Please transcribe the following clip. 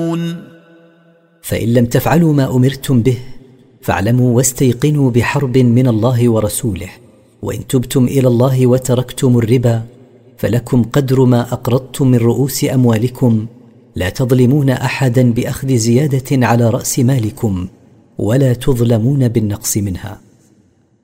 تفعلون. فإن لم تفعلوا ما أمرتم به فاعلموا واستيقنوا بحرب من الله ورسوله، وإن تبتم إلى الله وتركتم الربا فلكم قدر ما أقرضتم من رؤوس أموالكم، لا تظلمون أحدا بأخذ زيادة على رأس مالكم ولا تظلمون بالنقص منها.